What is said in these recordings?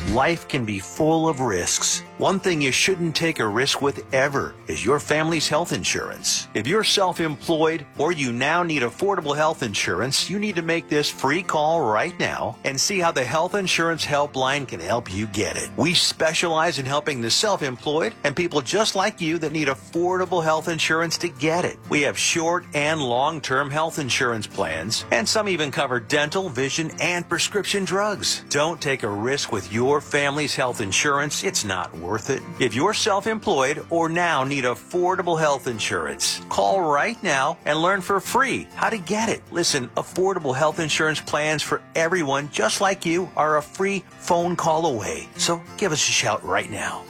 Life can be full of risks. One thing you shouldn't take a risk with ever is your family's health insurance. If you're self-employed or you now need affordable health insurance, you need to make this free call right now and see how the Health Insurance Helpline can help you get it. We specialize in helping the self-employed and people just like you that need affordable health insurance to get it. We have short and long-term health insurance plans, and some even cover dental, vision, and prescription drugs. Don't take a risk with your family's health insurance. It's not worth it. If you're self-employed or now need affordable health insurance, call right now and learn for free how to get it. Listen, affordable health insurance plans for everyone just like you are a free phone call away. So give us a shout right now.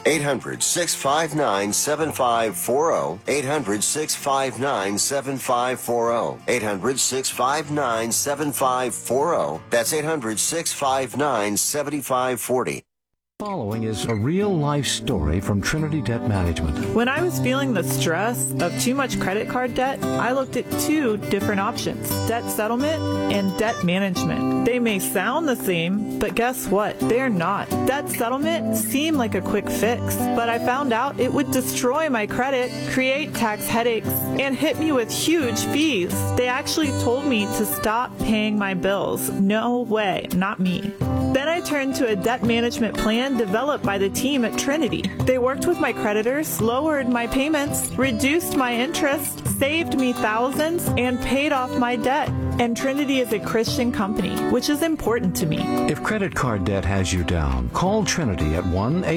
800-659-7540. 800-659-7540. 800-659-7540. That's 800-659-7540. Following is a real-life story from Trinity Debt Management. When I was feeling the stress of too much credit card debt, I looked at two different options: debt settlement and debt management. They may sound the same, but guess what? They're not. Debt settlement seemed like a quick fix, but I found out it would destroy my credit, create tax headaches, and hit me with huge fees. They actually told me to stop paying my bills. No way, not me. Then I turned to a debt management plan developed by the team at Trinity. They worked with my creditors, lowered my payments, reduced my interest, saved me thousands, and paid off my debt. And Trinity is a Christian company, which is important to me. If credit card debt has you down, call Trinity at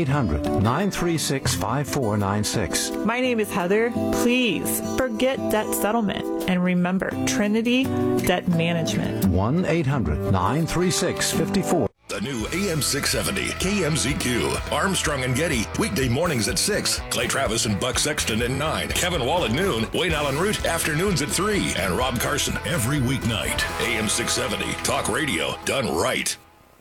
1-800-936-5496. My name is Heather. Please forget debt settlement and remember Trinity Debt Management. 1-800-936-5496. The new AM 670 KMZQ. Armstrong and Getty. Weekday mornings at 6. Clay Travis and Buck Sexton at 9. Kevin Wall at noon. Wayne Allen Root afternoons at 3. And Rob Carson every weeknight. AM 670. Talk radio done right.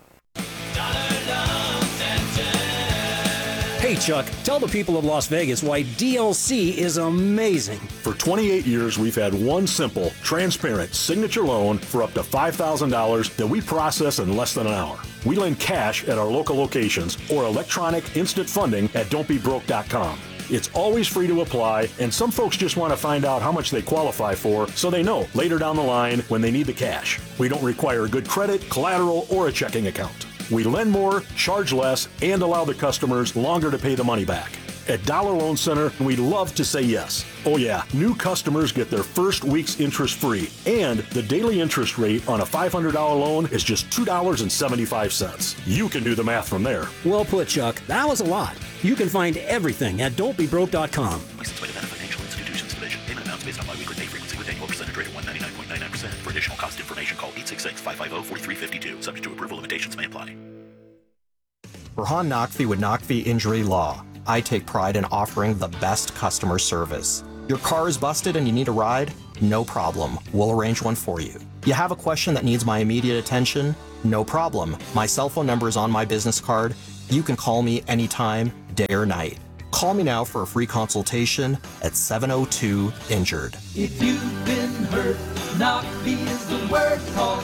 Hey, Chuck, tell the people of Las Vegas why DLC is amazing. For 28 years, we've had one simple, transparent signature loan for up to $5,000 that we process in less than an hour. We lend cash at our local locations or electronic instant funding at don'tbebroke.com. It's always free to apply, and some folks just want to find out how much they qualify for so they know later down the line when they need the cash. We don't require good credit, collateral, or a checking account. We lend more, charge less, and allow the customers longer to pay the money back. At Dollar Loan Center, we love to say yes. Oh yeah, new customers get their first week's interest free, and the daily interest rate on a $500 loan is just $2.75. You can do the math from there. Well put, Chuck. That was a lot. You can find everything at don'tbebroke.com. License by Nevada Financial Institutions Division. Payment amounts based on biweekly pay frequency with annual percentage rate of 199.99%. For additional cost information, call 866-550-4352. Subject to approval, limitations may apply. Rahan Naqvi with Naqvi Injury Law. I take pride in offering the best customer service. Your car is busted and you need a ride? No problem. We'll arrange one for you. You have a question that needs my immediate attention? No problem. My cell phone number is on my business card. You can call me anytime, day or night. Call me now for a free consultation at 702-INJURED. If you've been hurt, Naqvi is the word. Call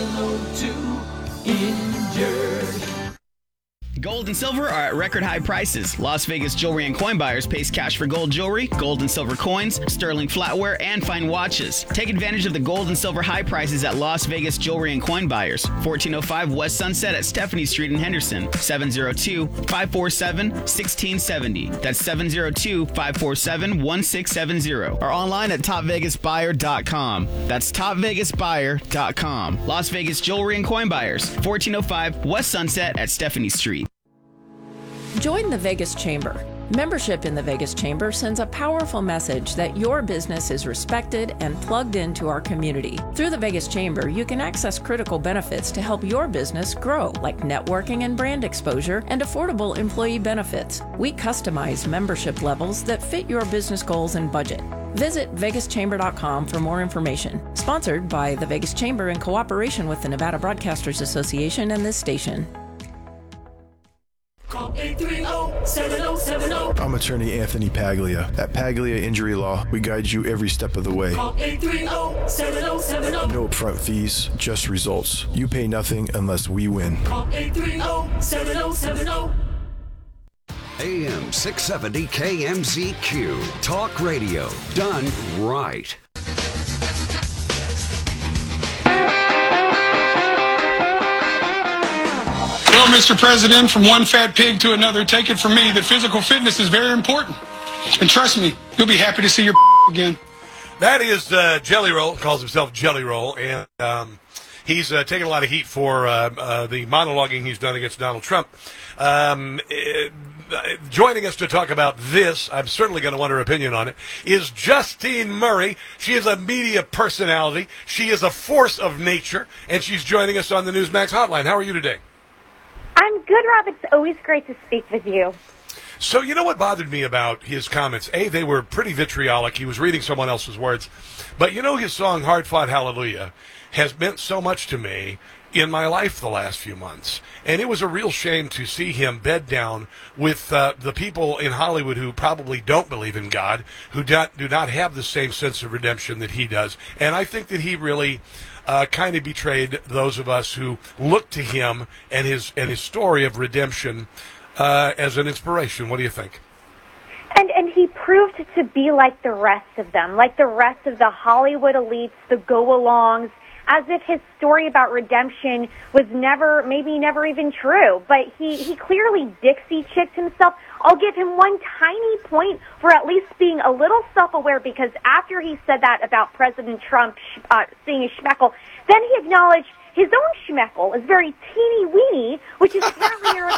702-INJURED. Gold and silver are at record high prices. Las Vegas Jewelry and Coin Buyers pays cash for gold jewelry, gold and silver coins, sterling flatware, and fine watches. Take advantage of the gold and silver high prices at Las Vegas Jewelry and Coin Buyers. 1405 West Sunset at Stephanie Street in Henderson. 702-547-1670. That's 702-547-1670. Or online at topvegasbuyer.com. That's topvegasbuyer.com. Las Vegas Jewelry and Coin Buyers. 1405 West Sunset at Stephanie Street. Join the Vegas Chamber. Membership in the Vegas Chamber sends a powerful message that your business is respected and plugged into our community. Through the Vegas Chamber, you can access critical benefits to help your business grow, like networking and brand exposure and affordable employee benefits. We customize membership levels that fit your business goals and budget. Visit vegaschamber.com for more information. Sponsored by the Vegas Chamber in cooperation with the Nevada Broadcasters Association and this station. Call 830-7070. I'm attorney Anthony Paglia. At Paglia Injury Law, we guide you every step of the way. Call 830-7070. No upfront fees, just results. You pay nothing unless we win. Call 830-7070. AM 670 KMZQ. Talk radio done right. Well, Mr. President, from one fat pig to another, take it from me that physical fitness is very important. And trust me, you'll be happy to see your again. That is Jelly Roll, calls himself Jelly Roll, and he's taking a lot of heat for the monologuing he's done against Donald Trump. Joining us to talk about this, I'm certainly going to want her opinion on it, is Justine Murray. She is a media personality. She is a force of nature, and she's joining us on the Newsmax hotline. How are you today? I'm good, Rob. It's always great to speak with you. So you know what bothered me about his comments? A, they were pretty vitriolic. He was reading someone else's words. But you know his song, Hard Fought Hallelujah, has meant so much to me in my life the last few months. And it was a real shame to see him bed down with the people in Hollywood who probably don't believe in God, who do not have the same sense of redemption that he does. And I think that he really kind of betrayed those of us who look to him and his story of redemption as an inspiration. What do you think? And he proved to be like the rest of them, like the rest of the Hollywood elites, the go-alongs, as if his story about redemption was maybe never even true. But he clearly Dixie-chicked himself. I'll give him one tiny point for at least being a little self-aware, because after he said that about President Trump seeing a schmeckle, then he acknowledged his own schmeckle is very teeny-weeny, which is apparently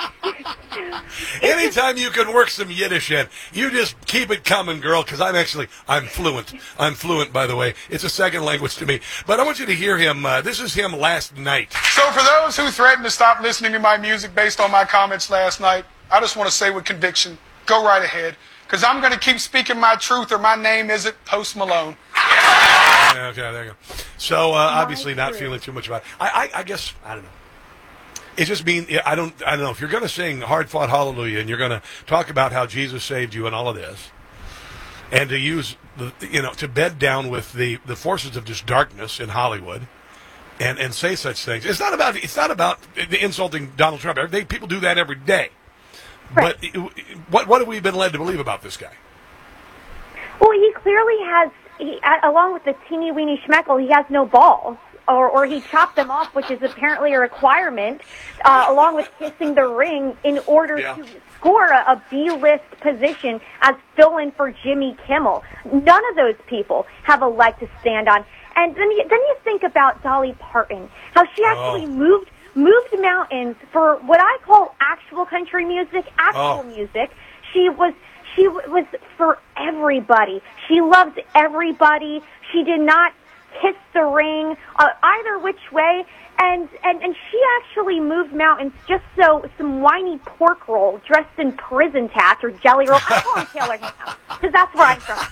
Anytime you can work some Yiddish in, you just keep it coming, girl, because I'm fluent. I'm fluent, by the way. It's a second language to me. But I want you to hear him. This is him last night. So for those who threaten to stop listening to my music based on my comments last night, I just want to say with conviction, go right ahead, because I'm going to keep speaking my truth, or my name isn't Post Malone. Okay, there you go. So obviously not feeling too much about it. I guess, I don't know. It just means, I don't know, if you're going to sing Hard Fought Hallelujah and you're going to talk about how Jesus saved you and all of this, and to use, to bed down with the forces of just darkness in Hollywood and say such things. It's not about insulting Donald Trump. People do that every day. Right. But what have we been led to believe about this guy? Well, he clearly has, along with the teeny-weeny schmeckle, he has no balls. Or he chopped them off, which is apparently a requirement, along with kissing the ring in order to score a B-list position as fill-in for Jimmy Kimmel. None of those people have a leg to stand on. And then you think about Dolly Parton, how she actually moved mountains for what I call actual country music, music. She was for everybody. She loved everybody. She did not kiss the ring either which way, and she actually moved mountains just so some whiny pork roll dressed in prison tats or Jelly Roll, I call him Taylor Ham, because that's where I'm from.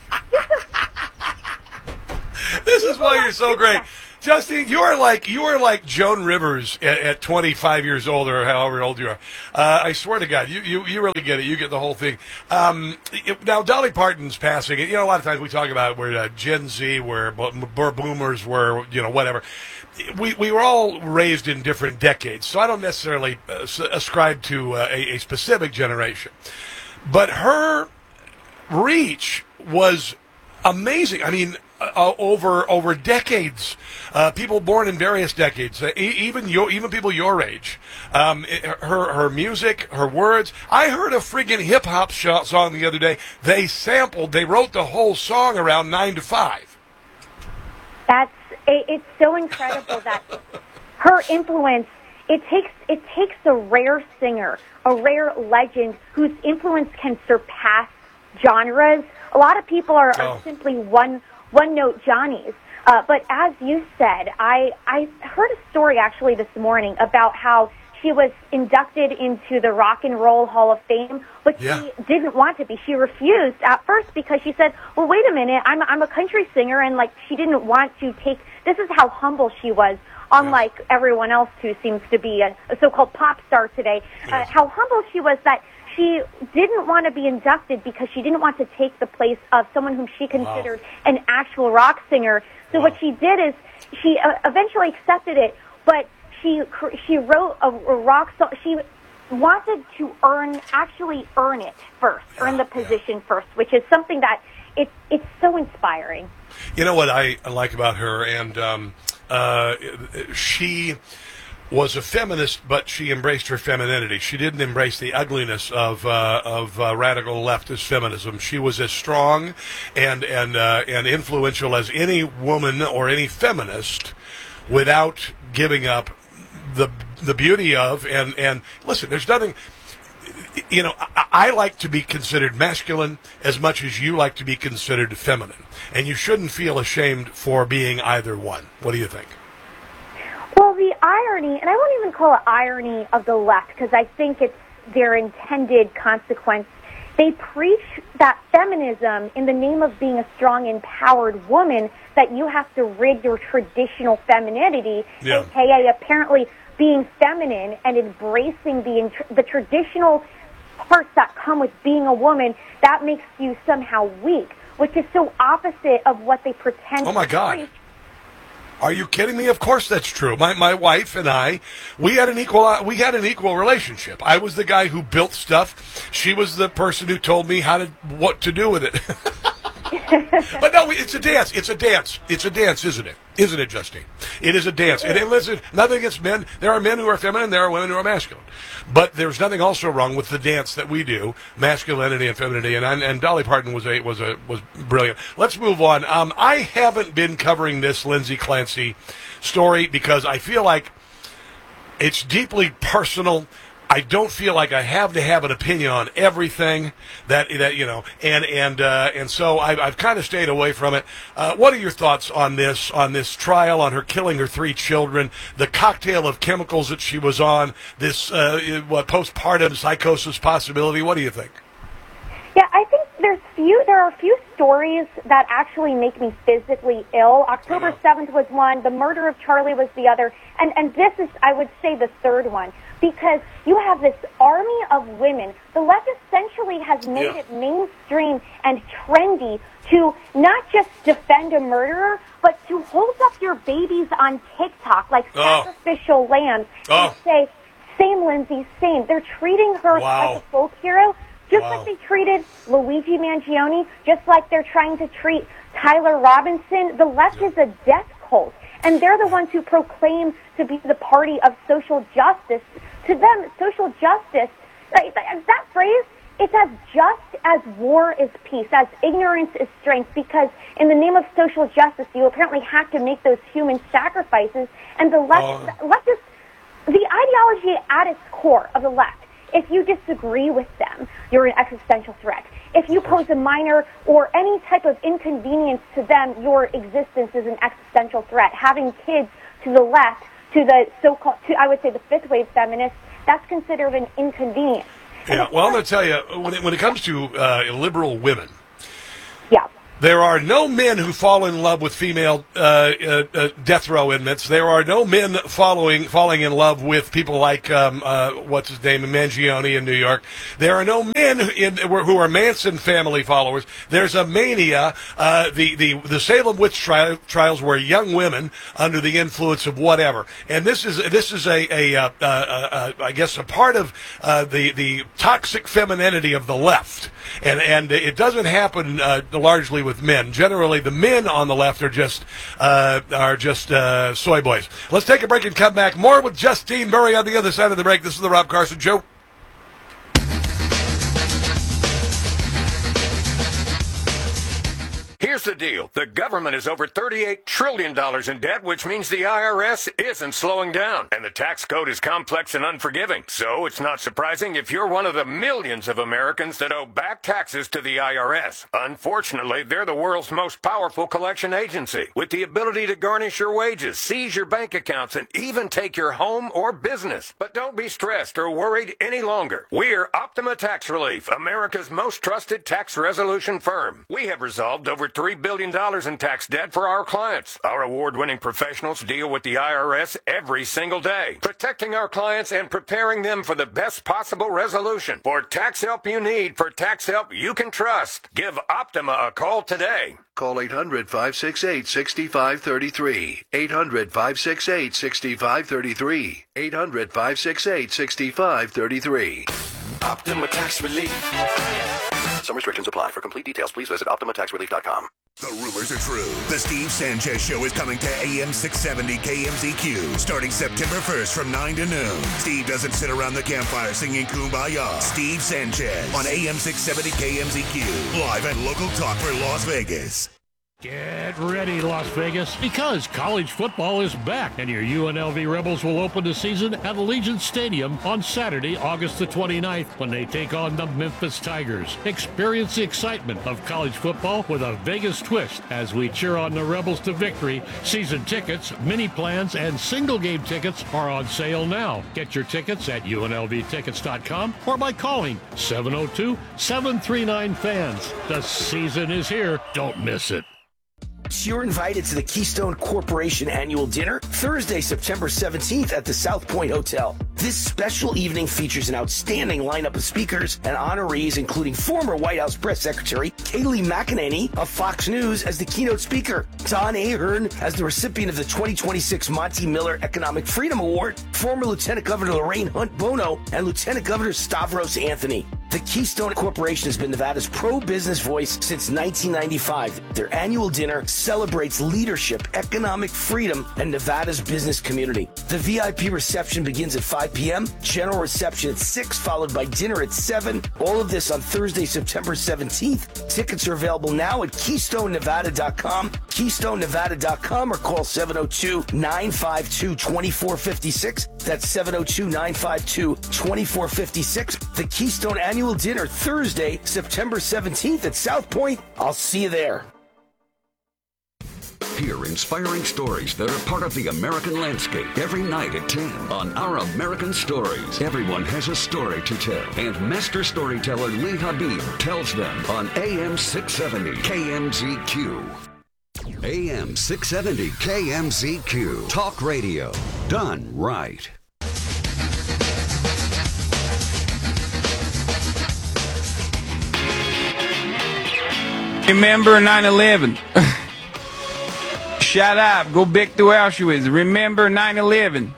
This is why you're so great. Justine, you are like Joan Rivers at 25 years old, or however old you are. I swear to God, you really get it. You get the whole thing. Now, Dolly Parton's passing. A lot of times we talk about where Gen Z, where boomers were, whatever. We were all raised in different decades, so I don't necessarily ascribe to a specific generation. But her reach was amazing. I mean, over decades, people born in various decades, even people your age, her music, her words. I heard a friggin' hip hop song the other day. They wrote the whole song around 9 to 5. It's so incredible that her influence. It takes a rare singer, a rare legend whose influence can surpass genres. A lot of people are simply one-note Johnnies. But as you said, I heard a story actually this morning about how she was inducted into the Rock and Roll Hall of Fame, but she didn't want to be. She refused at first because she said, well, wait a minute, I'm a country singer, and she didn't want to take, this is how humble she was. unlike everyone else who seems to be a so-called pop star today. How humble she was that she didn't want to be inducted because she didn't want to take the place of someone whom she considered an actual rock singer. So what she did is she eventually accepted it, but she wrote a rock song. She wanted to earn it first, earn the position first, which is something that it's so inspiring. You know what I like about her, and she was a feminist, but she embraced her femininity. She didn't embrace the ugliness of radical leftist feminism. She was as strong and influential as any woman or any feminist, without giving up the beauty of and listen. There's nothing. You know, I like to be considered masculine as much as you like to be considered feminine, and you shouldn't feel ashamed for being either one. What do you think? Well, the irony, and I won't even call it irony of the left, because I think it's their intended consequence. They preach that feminism, in the name of being a strong, empowered woman, that you have to rig your traditional femininity, aka apparently being feminine and embracing the traditional parts that come with being a woman. That makes you somehow weak, which is so opposite of what they pretend. Oh my God! Preach. Are you kidding me? Of course that's true. My wife and I, we had an equal relationship. I was the guy who built stuff. She was the person who told me what to do with it. But no, it's a dance. It's a dance. It's a dance, isn't it? Isn't it, Justine? It is a dance. And listen, nothing against men. There are men who are feminine. There are women who are masculine. But there's nothing also wrong with the dance that we do, masculinity and femininity. And Dolly Parton was brilliant. Let's move on. I haven't been covering this Lindsay Clancy story because I feel like it's deeply personal. I don't feel like I have to have an opinion on everything that you know, and so I've kind of stayed away from it. What are your thoughts on this trial, on her killing her 3 children, the cocktail of chemicals that she was on, this postpartum psychosis possibility? What do you think? Yeah, I think there are a few stories that actually make me physically ill. October 7th was one, the murder of Charlie was the other, and this is, I would say, the third one. Because you have this army of women. The left essentially has made it mainstream and trendy to not just defend a murderer, but to hold up your babies on TikTok like sacrificial lambs and say, same, Lindsay, same. They're treating her like a folk hero, just like they treated Luigi Mangione, just like they're trying to treat Tyler Robinson. The left is a death cult. And they're the ones who proclaim to be the party of social justice. To them, social justice, that phrase, it's as just as war is peace, as ignorance is strength, because in the name of social justice, you apparently have to make those human sacrifices. And the left is the ideology at its core of the left. If you disagree with them, you're an existential threat. If you pose a minor or any type of inconvenience to them, your existence is an existential threat. Having kids to the left, to the so-called, I would say the fifth wave feminists, that's considered an inconvenience. Yeah, well, I'm going to tell you, when it comes to liberal women, There are no men who fall in love with female death row inmates. There are no men falling in love with people like what's his name, Mangione in New York. There are no men who are Manson family followers. There's a mania. The Salem witch trials were young women under the influence of whatever, and this is I guess a part of the toxic femininity of the left, and it doesn't happen largely with men. Generally, the men on the left are just soy boys. Let's take a break and come back. More with Justine Murray on the other side of the break. This is the Rob Carson Show. Here's the deal. The government is over $38 trillion in debt, which means the IRS isn't slowing down. And the tax code is complex and unforgiving. So it's not surprising if you're one of the millions of Americans that owe back taxes to the IRS. Unfortunately, they're the world's most powerful collection agency, with the ability to garnish your wages, seize your bank accounts, and even take your home or business. But don't be stressed or worried any longer. We're Optima Tax Relief, America's most trusted tax resolution firm. We have resolved over $3 $3 billion in tax debt for our clients. Our award-winning professionals deal with the IRS every single day, protecting our clients and preparing them for the best possible resolution. For tax help you need, for tax help you can trust, give Optima a call today. Call 800-568-6533. 800-568-6533. 800-568-6533. Optima Tax Relief. Some restrictions apply. For complete details, please visit OptimaTaxRelief.com. The rumors are true. The Steve Sanchez Show is coming to AM 670 KMZQ starting September 1st from 9 to noon. Steve doesn't sit around the campfire singing Kumbaya. Steve Sanchez on AM 670 KMZQ. Live and local talk for Las Vegas. Get ready, Las Vegas, because college football is back, and your UNLV Rebels will open the season at Allegiant Stadium on Saturday, August the 29th, when they take on the Memphis Tigers. Experience the excitement of college football with a Vegas twist as we cheer on the Rebels to victory. Season tickets, mini plans, and single-game tickets are on sale now. Get your tickets at UNLVtickets.com or by calling 702-739-FANS. The season is here. Don't miss it. You're invited to the Keystone Corporation Annual Dinner Thursday, September 17th at the South Point Hotel. This special evening features an outstanding lineup of speakers and honorees, including former White House Press Secretary Kayleigh McEnany of Fox News as the keynote speaker, Don Ahern as the recipient of the 2026 Monty Miller Economic Freedom Award, former Lieutenant Governor Lorraine Hunt Bono, and Lieutenant Governor Stavros Anthony. The Keystone Corporation has been Nevada's pro-business voice since 1995. Their annual dinner celebrates leadership, economic freedom, and Nevada's business community. The VIP reception begins at 5 p.m., general reception at 6, followed by dinner at 7. All of this on Thursday, September 17th. Tickets are available now at KeystoneNevada.com, KeystoneNevada.com, or call 702-952-2456. That's 702-952-2456. The Keystone Annual Dinner, Thursday, September 17th at South Point. I'll see you there. Hear inspiring stories that are part of the American landscape every night at 10 on Our American Stories. Everyone has a story to tell, and master storyteller Lee Habib tells them on AM 670 KMZQ. AM 670 KMZQ. Talk radio done right. Remember 9/11. Shut up. Go back to Auschwitz. Remember 9/11.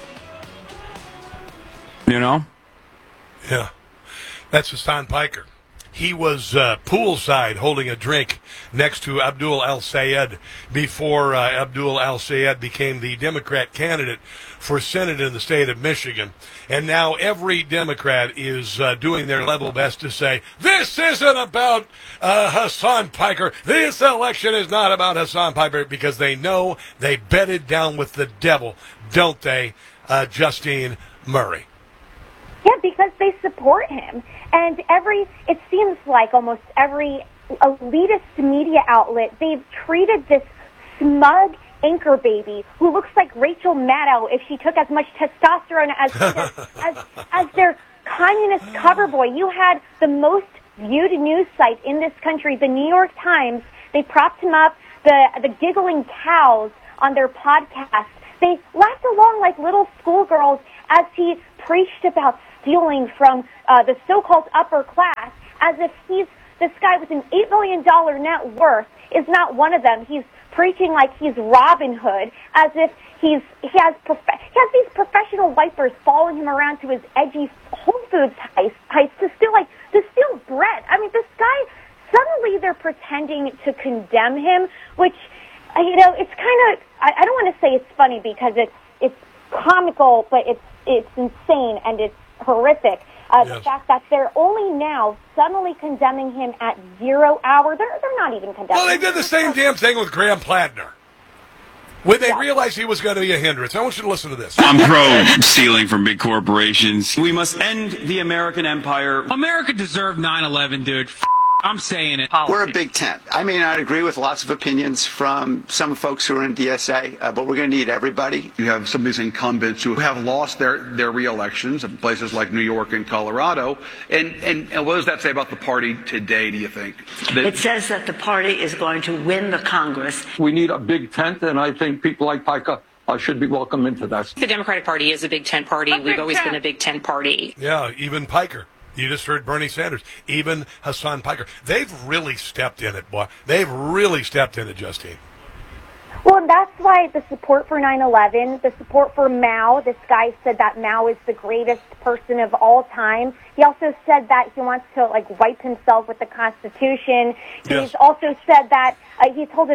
You know? Yeah. That's Hassan Piker. He was poolside holding a drink next to Abdul al-Sayed before Abdul al-Sayed became the Democrat candidate for Senate in the state of Michigan. And now every Democrat is doing their level best to say, this isn't about Hassan Piker. This election is not about Hassan Piker, because they know they bedded down with the devil, don't they, Justine Murray? Yeah, because they support him. And it seems like almost every elitist media outlet, they've treated this smug anchor baby who looks like Rachel Maddow if she took as much testosterone as their communist cover boy. You had the most viewed news site in this country, the New York Times. They propped him up, the giggling cows on their podcast. They laughed along like little schoolgirls as he preached about stealing from the so-called upper class, as if this guy with an $8 million net worth is not one of them. He's preaching like he's Robin Hood, as if he has these professional wipers following him around to his edgy Whole Foods heights to steal bread. I mean, this guy, suddenly they're pretending to condemn him, which, it's kind of, I don't want to say it's funny because it's comical, but it's insane and it's horrific. The fact that they're only now suddenly condemning him at 0 hour. They're not even condemning him. Well, they did the same damn thing with Graham Plattner when they realized he was going to be a hindrance. I want you to listen to this. I'm pro stealing from big corporations. We must end the American empire. America deserved 9/11, dude. I'm saying it. We're a big tent. I may not agree with lots of opinions from some folks who are in DSA, but we're going to need everybody. You have some of these incumbents who have lost their re-elections in places like New York and Colorado. And what does that say about the party today, do you think? It says that the party is going to win the Congress. We need a big tent, and I think people like Pica should be welcome into that. The Democratic Party is a big tent party. We've always been a big tent party. Yeah, even Piker. You just heard Bernie Sanders, even Hassan Piker. They've really stepped in it, boy. They've really stepped in it, Justine. Well, and that's why the support for 9/11, the support for Mao, this guy said that Mao is the greatest person of all time. He also said that he wants to, wipe himself with the Constitution. Yes. He's also said that he told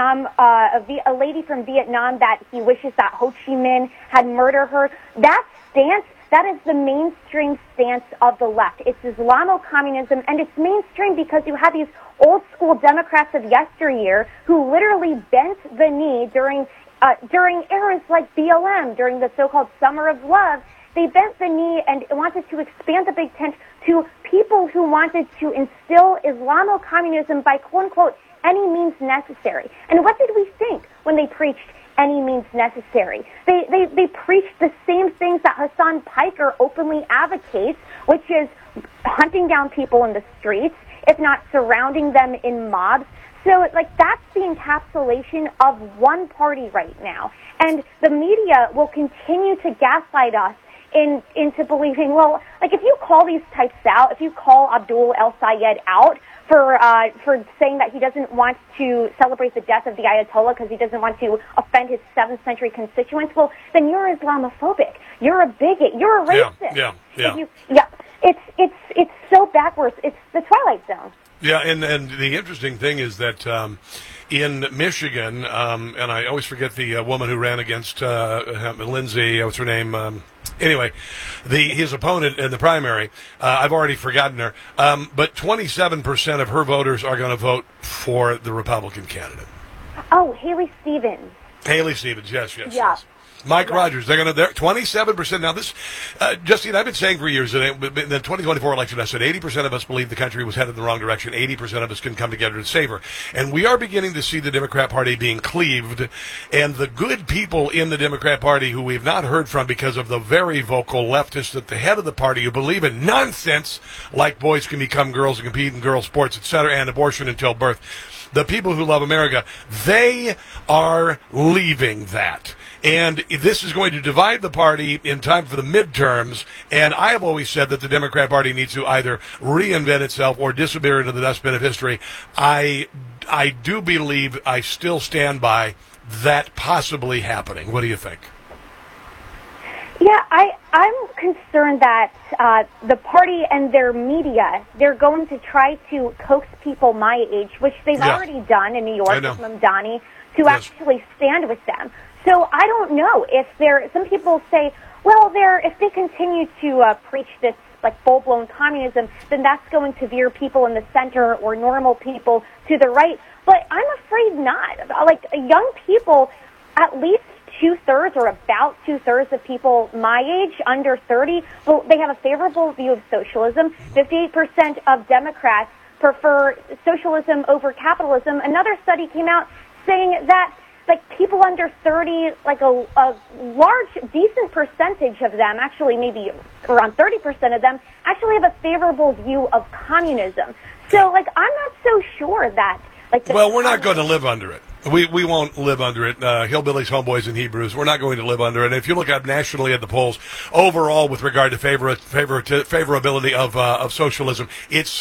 a lady from Vietnam that he wishes that Ho Chi Minh had murdered her. That stance, that is the mainstream stance of the left. It's Islamo-communism, and it's mainstream because you have these old-school Democrats of yesteryear who literally bent the knee during eras like BLM, during the so-called Summer of Love. They bent the knee and wanted to expand the Big Tent to people who wanted to instill Islamo-communism by, quote-unquote, any means necessary. And what did we think when they preached any means necessary? They preached the same things that Hassan Piker openly advocates, which is hunting down people in the streets, if not surrounding them in mobs. So, that's the encapsulation of one party right now. And the media will continue to gaslight us into believing, well, if you call these types out, if you call Abdul El-Sayed out for saying that he doesn't want to celebrate the death of the Ayatollah because he doesn't want to offend his 7th century constituents, well, then you're Islamophobic. You're a bigot. You're a racist. Yeah. It's so backwards. It's the Twilight Zone. Yeah, and the interesting thing is that in Michigan, and I always forget the woman who ran against Lindsay, what's her name? Anyway, his opponent in the primary, I've already forgotten her, but 27% of her voters are going to vote for the Republican candidate. Oh, Haley Stevens. Haley Stevens, yes. Yeah. Mike Rogers, they're 27%. Now this, Justine, I've been saying for years that in the 2024 election, I said 80% of us believe the country was headed in the wrong direction. 80% of us can come together to save her. And we are beginning to see the Democrat Party being cleaved, and the good people in the Democrat Party who we've not heard from because of the very vocal leftists at the head of the party who believe in nonsense like boys can become girls and compete in girls' sports, etc., and abortion until birth. The people who love America, they are leaving that. And this is going to divide the party in time for the midterms. And I have always said that the Democrat Party needs to either reinvent itself or disappear into the dustbin of history. I do believe, I still stand by that possibly happening. What do you think? Yeah, I'm concerned that the party and their media, they're going to try to coax people my age, which they've already done in New York with Mamdani, to actually stand with them. So I don't know if some people say, well, if they continue to preach this full-blown communism, then that's going to veer people in the center or normal people to the right. But I'm afraid not. Young people, at least two-thirds or about two-thirds of people my age, under 30, well, they have a favorable view of socialism. 58% of Democrats prefer socialism over capitalism. Another study came out saying that people under 30, a large, decent percentage of them, actually maybe around 30% of them, actually have a favorable view of communism. So, I'm not so sure that, well, we're not going to live under it. We won't live under it. Hillbillies, homeboys, and Hebrews, we're not going to live under it. And if you look up nationally at the polls, overall with regard to favorability of socialism, it's